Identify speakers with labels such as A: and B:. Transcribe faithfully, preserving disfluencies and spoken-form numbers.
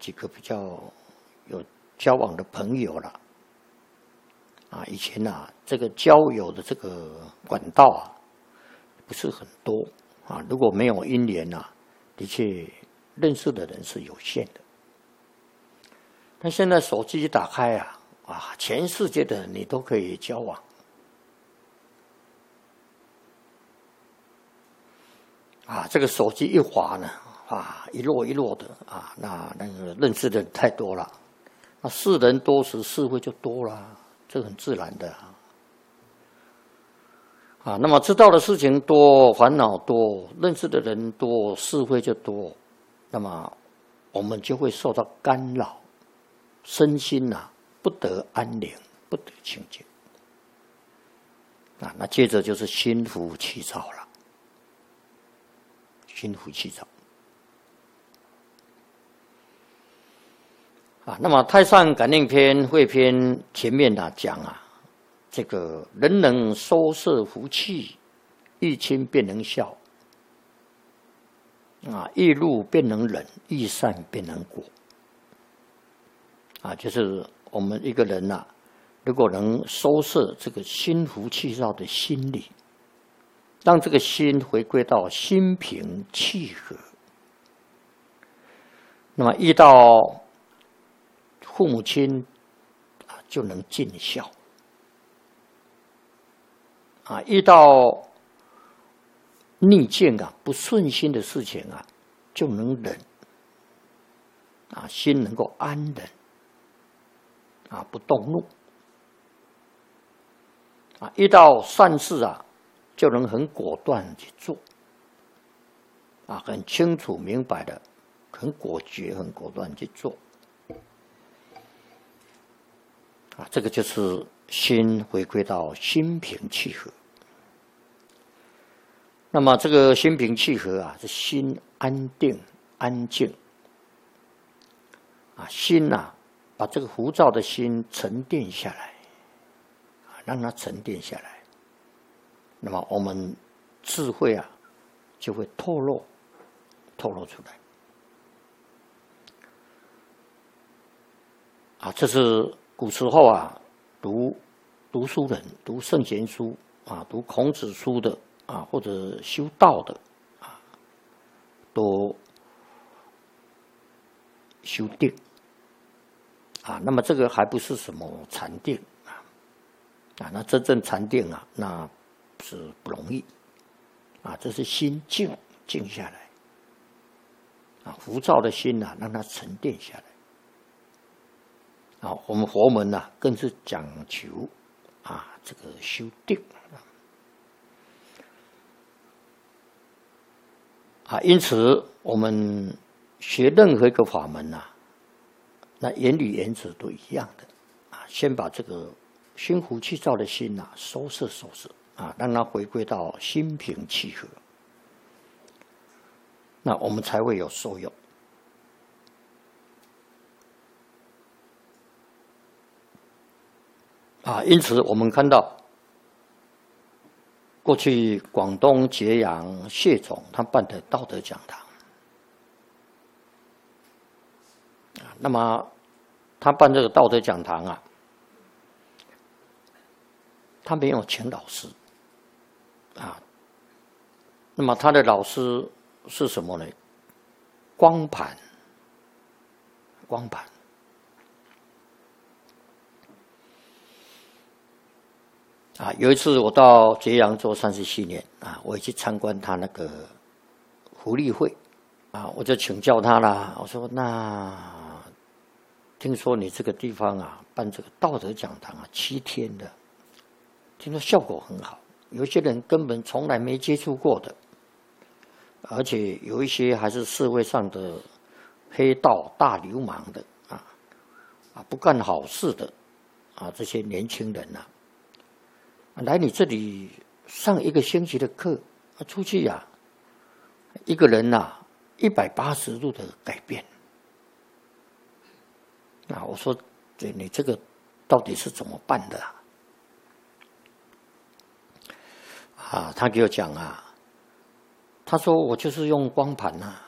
A: 几个比较有交往的朋友了。啊，以前啊，这个交友的这个管道啊，不是很多啊。如果没有姻缘啊，的确认识的人是有限的。但现在手机一打开啊，啊，全世界的人你都可以交往。啊，这个手机一滑呢，啊，一摞一摞的啊，那那个认识的人太多了，那世人多时，是非就多了，这很自然的啊。啊，那么知道的事情多，烦恼多，认识的人多，是非就多，那么我们就会受到干扰，身心呐、啊、不得安宁，不得清净。啊，那接着就是心浮气躁了，心浮气躁。啊，那么《太上感应篇》汇篇前面啊讲啊。这个人能收摄福气，一亲便能孝，啊，易怒便能忍，易善便能果。啊，就是我们一个人呐、啊，如果能收摄这个心浮气躁的心理，让这个心回归到心平气和，那么遇到父母亲啊，就能尽孝。啊，遇到逆境啊、不顺心的事情啊，就能忍，啊，心能够安忍，啊，不动怒，啊，遇到善事啊，就能很果断去做，啊，很清楚明白的，很果决、很果断去做，啊，这个就是心回归到心平气和。那么这个心平气和啊，是心安定安静啊，心呐、啊，把这个浮躁的心沉淀下来，啊，让它沉淀下来。那么我们智慧啊，就会透露透露出来。啊，这是古时候啊，读读书人读圣贤书啊，读孔子书的。啊，或者修道的啊，都修定啊。那么这个还不是什么禅定啊，啊，那真正禅定啊，那是不容易啊。这是心静静下来啊，浮躁的心呐、啊，让它沉淀下来啊。我们佛门呐、啊，更是讲求啊，这个修定。啊，因此我们学任何一个法门呐、啊，那原理原则都一样的啊。先把这个心浮气躁的心呐、啊、收摄收摄啊，让它回归到心平气和，那我们才会有受用啊。因此我们看到。过去广东揭阳谢总他办的道德讲堂，啊，那么他办这个道德讲堂啊，他没有请老师，啊，那么他的老师是什么呢？光盘，光盘。啊，有一次我到揭阳做三十七年啊，我也去参观他那个福利会啊，我就请教他啦。我说：“那听说你这个地方啊，办这个道德讲堂啊，七天的，听说效果很好。有一些人根本从来没接触过的，而且有一些还是社会上的黑道大流氓的啊啊，不干好事的啊，这些年轻人呐、啊。”来你这里上一个星期的课，出去呀、啊，一个人呐、啊，一百八十度的改变。啊，我说，对你这个到底是怎么办的啊？啊，他给我讲啊，他说我就是用光盘啊，